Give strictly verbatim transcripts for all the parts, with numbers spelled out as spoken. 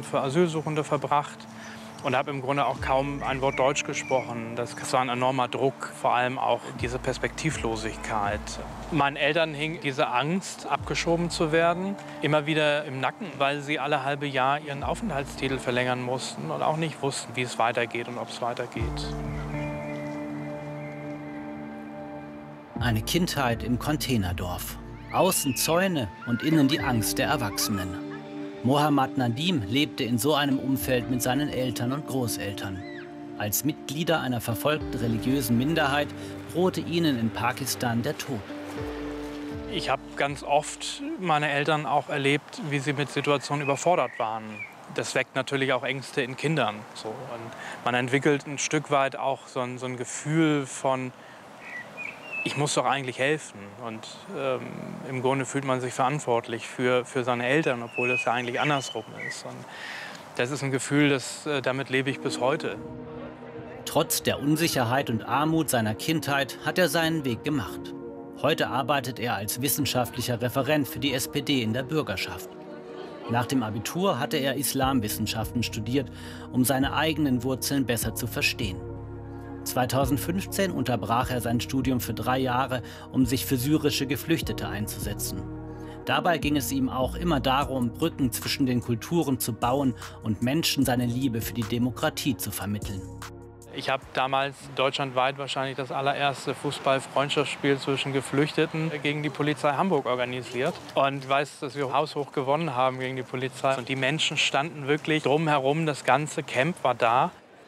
für Asylsuchende verbracht und habe im Grunde auch kaum ein Wort Deutsch gesprochen. Das war ein enormer Druck, vor allem auch diese Perspektivlosigkeit. Meinen Eltern hing diese Angst, abgeschoben zu werden, immer wieder im Nacken, weil sie alle halbe Jahr ihren Aufenthaltstitel verlängern mussten und auch nicht wussten, wie es weitergeht und ob es weitergeht. Eine Kindheit im Containerdorf. Außen Zäune und innen die Angst der Erwachsenen. Mohammad Nadim lebte in so einem Umfeld mit seinen Eltern und Großeltern. Als Mitglieder einer verfolgten religiösen Minderheit drohte ihnen in Pakistan der Tod. Ich habe ganz oft meine Eltern auch erlebt, wie sie mit Situationen überfordert waren. Das weckt natürlich auch Ängste in Kindern. So. Und man entwickelt ein Stück weit auch so ein, so ein Gefühl von, ich muss doch eigentlich helfen. Und ähm, im Grunde fühlt man sich verantwortlich für, für seine Eltern, obwohl das ja eigentlich andersrum ist. Und das ist ein Gefühl, das, äh, damit lebe ich bis heute. Trotz der Unsicherheit und Armut seiner Kindheit hat er seinen Weg gemacht. Heute arbeitet er als wissenschaftlicher Referent für die S P D in der Bürgerschaft. Nach dem Abitur hatte er Islamwissenschaften studiert, um seine eigenen Wurzeln besser zu verstehen. zweitausendfünfzehn unterbrach er sein Studium für drei Jahre, um sich für syrische Geflüchtete einzusetzen. Dabei ging es ihm auch immer darum, Brücken zwischen den Kulturen zu bauen und Menschen seine Liebe für die Demokratie zu vermitteln. Ich habe damals deutschlandweit wahrscheinlich das allererste Fußball-Freundschaftsspiel zwischen Geflüchteten gegen die Polizei Hamburg organisiert. Und weiß, dass wir haushoch gewonnen haben gegen die Polizei. Und die Menschen standen wirklich drumherum, das ganze Camp war da.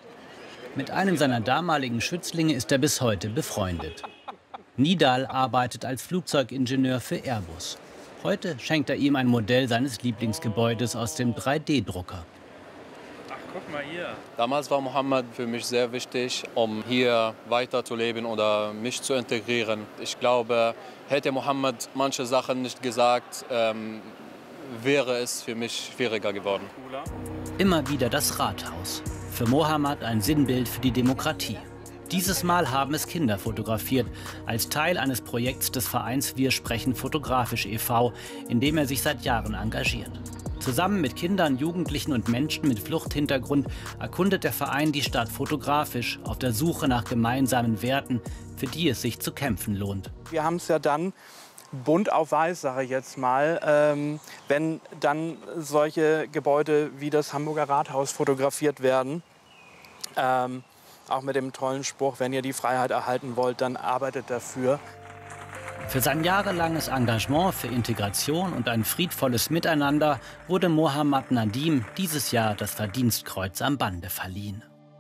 Mit einem seiner damaligen Schützlinge ist er bis heute befreundet. Nidal arbeitet als Flugzeugingenieur für Airbus. Heute schenkt er ihm ein Modell seines Lieblingsgebäudes aus dem drei D Drucker. Ach, guck mal hier. Damals war Mohammad für mich sehr wichtig, um hier weiterzuleben oder mich zu integrieren. Ich glaube, hätte Mohammad manche Sachen nicht gesagt, ähm, wäre es für mich schwieriger geworden. Immer wieder das Rathaus. Für Mohammad ein Sinnbild für die Demokratie. Dieses Mal haben es Kinder fotografiert, als Teil eines Projekts des Vereins Wir sprechen fotografisch e V, in dem er sich seit Jahren engagiert. Zusammen mit Kindern, Jugendlichen und Menschen mit Fluchthintergrund erkundet der Verein die Stadt fotografisch auf der Suche nach gemeinsamen Werten, für die es sich zu kämpfen lohnt. Wir haben es ja dann bunt auf weiß, sage ich jetzt mal, ähm, wenn dann solche Gebäude wie das Hamburger Rathaus fotografiert werden. Ähm, auch mit dem tollen Spruch, wenn ihr die Freiheit erhalten wollt, dann arbeitet dafür. Für sein jahrelanges Engagement für Integration und ein friedvolles Miteinander wurde Mohammad Nadim dieses Jahr das Verdienstkreuz am Bande verliehen.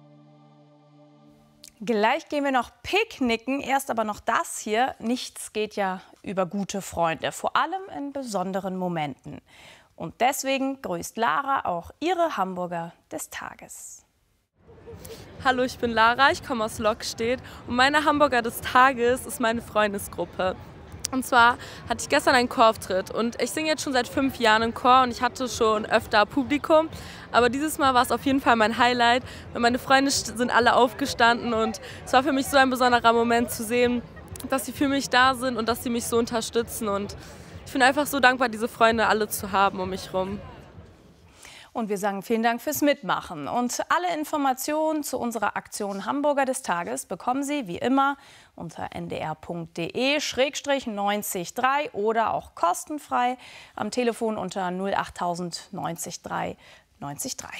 Gleich gehen wir noch picknicken, erst aber noch das hier. Nichts geht ja über gute Freunde, vor allem in besonderen Momenten. Und deswegen grüßt Lara auch ihre Hamburger des Tages. Hallo, ich bin Lara, ich komme aus Lockstedt und meine Hamburger des Tages ist meine Freundesgruppe. Und zwar hatte ich gestern einen Chorauftritt und ich singe jetzt schon seit fünf Jahren im Chor und ich hatte schon öfter Publikum. Aber dieses Mal war es auf jeden Fall mein Highlight, weil meine Freunde sind alle aufgestanden und es war für mich so ein besonderer Moment zu sehen, dass sie für mich da sind und dass sie mich so unterstützen. Und ich bin einfach so dankbar, diese Freunde alle zu haben um mich herum. Und wir sagen vielen Dank fürs Mitmachen. Und alle Informationen zu unserer Aktion Hamburger des Tages bekommen Sie wie immer unter n d r punkt d e schrägstrich neunzig drei oder auch kostenfrei am Telefon unter null acht tausend neunzig drei neunzig drei.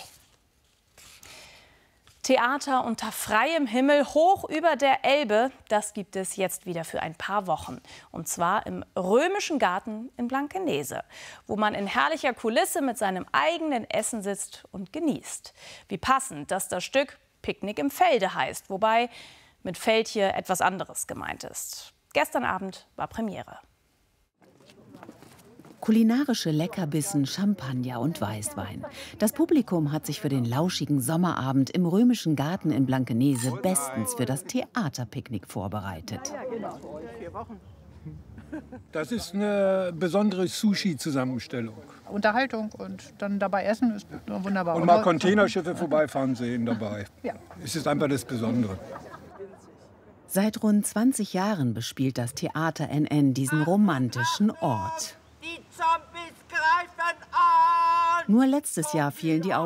Theater unter freiem Himmel hoch über der Elbe, das gibt es jetzt wieder für ein paar Wochen. Und zwar im Römischen Garten in Blankenese, wo man in herrlicher Kulisse mit seinem eigenen Essen sitzt und genießt. Wie passend, dass das Stück Picknick im Felde heißt, wobei mit Feld hier etwas anderes gemeint ist. Gestern Abend war Premiere. Kulinarische Leckerbissen, Champagner und Weißwein. Das Publikum hat sich für den lauschigen Sommerabend im Römischen Garten in Blankenese bestens für das Theaterpicknick vorbereitet. Das ist eine besondere Sushi-Zusammenstellung. Unterhaltung und dann dabei essen ist wunderbar. Und mal Containerschiffe vorbeifahren sehen dabei. Ja. Es ist einfach das Besondere. Seit rund zwanzig Jahren bespielt das Theater N N diesen romantischen Ort. Die Zombies greifen an! Nur letztes Jahr fielen die